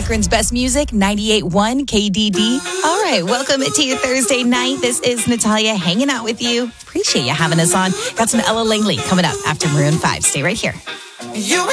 Akron's best music, 98.1 KDD. All right, welcome to your Thursday night. This is Natalia hanging out with you. Appreciate you having us on. Got some Ella Langley coming up after Maroon 5. Stay right here. You